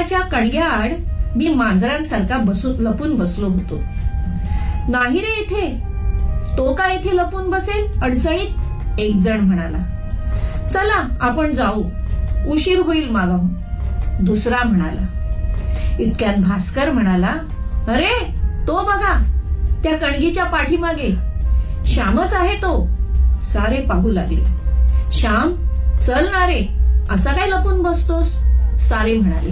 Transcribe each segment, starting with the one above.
वडाच्या कणग्याआड मी मांजरांसारखा लपून बसलो होतो. नाही रे इथे, तो का इथे लपून बसेल अडचणीत, एक जण म्हणाला. चला आपण जाऊ, उशीर होईल मागाहून, दुसरा म्हणाला. इतक्यात भास्कर म्हणाला, अरे तो बघा त्या कणगीच्या पाठीमागे, श्यामच आहे तो. सारे पाहू लागले. श्याम, चल ना रे, असा काय लपून बसतोस, सारे म्हणाले.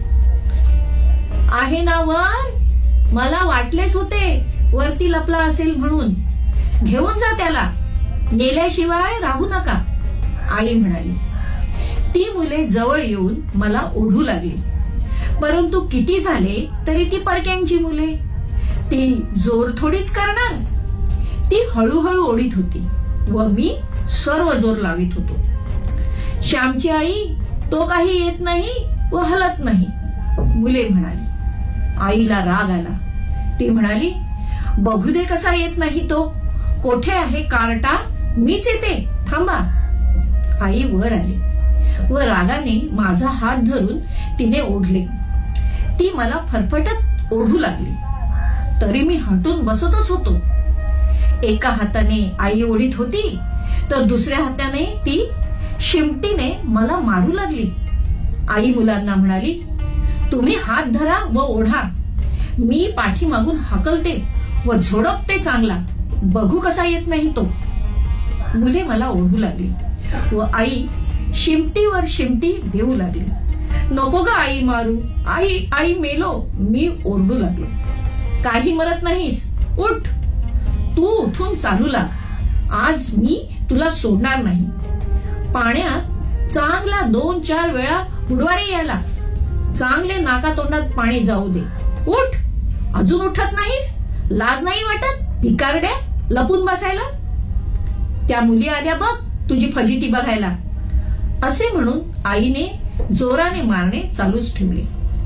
आहे ना वर, मला वाटलेच होते वरती लपला असेल म्हणून. घेऊन जा त्याला, नेल्याशिवाय राहू नका, आई म्हणाली. ती मुले जवळ येऊन मला ओढू लागली. परंतु किती झाले तरी ती परक्यांची मुले, ती जोर थोडीच करणार. ती हळूहळू ओढीत होती व मी सर्व जोर लावित होतो. श्यामची आई, तो काही येत नाही व हलत नाही, मुले म्हणाली. आईला राग आला. ती म्हणाली, बघू दे कसा येत नाही तो, कोठे आहे कार्टा, मीच येते, थांबा. आई वर आली व रागाने माझा हात धरून तिने ओढले. ती मला फरफटत ओढू लागली, तरी मी हटून बसतच होतो. एका हाताने आई ओढीत होती तर दुसऱ्या हाताने ती शिमटीने मला मारू लागली. आई मुलांना म्हणाली, तुम्ही हात धरा व ओढा, मी पाठीमागून हकलते व झोडपते चांगला, बघू कसा येत नाही तो. मुले मला ओढू लागली व आई शिमटीवर शिमटी देऊ लागली. नको ग आई मारू, आई आई मेलो, मी ओरडू लागलो. काही मरत नाहीस, उठ, तू उठून चालू लाग, आज मी तुला सोडणार नाही. पाण्यात चांगला 2-4 वेळा बुडवा रे याला, चांगले नाकातोंडात पाणी जाऊ दे. उठ, अजून उठत नाहीस, लाज नाही वाटत भिकारड्या लपून बसायला. त्या मुली आल्या बघ तुझी फजिती बघायला, असे म्हणून आईने जोराने मारणे चालूच ठेवले.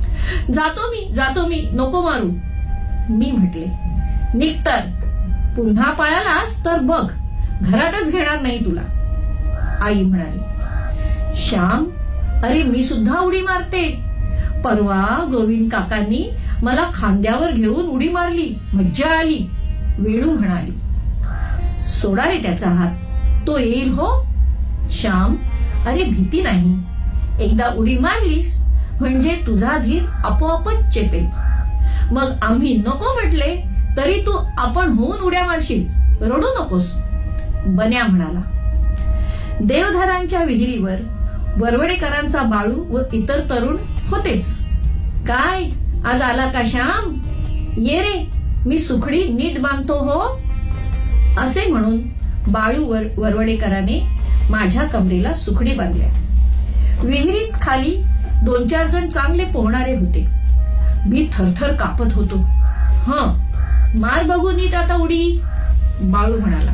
जातो मी, नको मारू, मी म्हटले. निघतर, पुन्हा पळालास तर बघ, घरातच घेणार नाही तुला, आई म्हणाली. श्याम, अरे मी सुद्धा उडी मारते. परवा गोविंद काकांनी मला खांद्यावर घेऊन उडी मारली, मज्जा आली, वेणू म्हणाली. सोडा रे त्याचा हात, तो येईल हो. श्याम, अरे भीती नाही, एकदा उडी मारलीस म्हणजे तुझा धीर आपोआपच चेपेल. मग आम्ही नको म्हटले तरी तू आपण होऊन उड्या मारशील, रडू नकोस, बन्या म्हणाला. देवधरांच्या विहिरीवर वरवडेकरांचा बाळू व इतर तरुण होतेच. काय आज आला का श्याम, ये रे, मी सुखडी नीट बांधतो हो, असे म्हणून बाळू वरवडेकराने माझ्या कमरेला सुखडी बांधल्या. विहिरीत खाली 2-4 जण चांगले पोहणारे होते. मी थरथर कापत होतो. मार बघू नीट आता उडी, बाळू म्हणाला.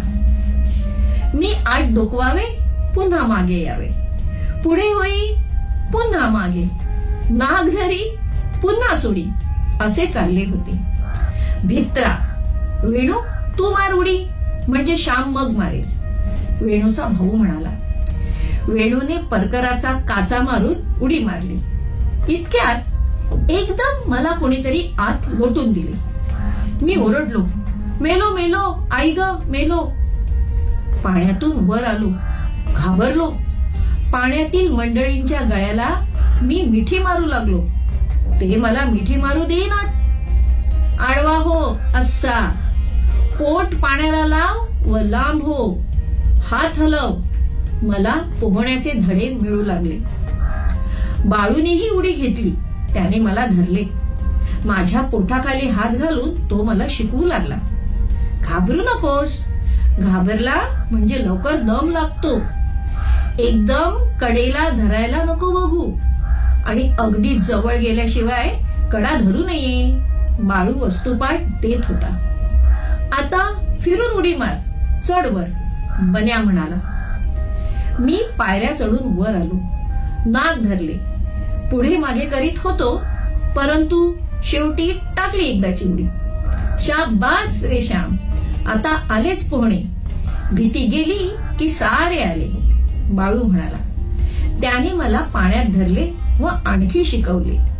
मी आत डोकवावे, पुन्हा मागे यावे, पुढे होई, पुन्हा मागे, नाग धरी, पुन्हा सोडी, असे चालले होते. भित्रा, वेणू तू मार उडी, म्हणजे श्याम मग मारेल, वेणूचा भाऊ म्हणाला. वेणूने परकराचा काचा मारून उडी मारली. इतक्यात एकदम मला कोणीतरी आत लोटून दिले. मी ओरडलो, मेलो मेलो, आई ग मेलो. पाण्यातून वर आलो, घाबरलो. पाण्यातील मंडळींच्या गळ्याला मी मिठी मारू लागलो. ते मला मिठी मारू देईनात. आडवा हो असा, पोट पाण्याला लाव व लांब हो, हात हलव. मला पोहण्याचे धडे मिळू लागले. बाळूनेही उडी घेतली, त्याने मला धरले. माझ्या पोटाखाली हात घालून तो मला शिकवू लागला. घाबरू नकोस, घाबरला म्हणजे लवकर दम लागतो. एकदम कडेला धरायला नको बघू आणि अगदी जवळ गेल्याशिवाय कडा धरू नये, बाळू वस्तुपाठ देत होता. आता फिरून उडी मार, चढ वर, बन्या म्हणाला. मी पायऱ्या चढून वर आलो, नाक धरले, पुढे मागे करीत होतो, परंतु शेवटी टाकली एकदाची उडी. शाबास रे श्याम, आता आलेच पोहणे. भीती गेली की सारे आले, बाळू म्हणाला. त्याने मला पाण्यात धरले व आणखी शिकवले.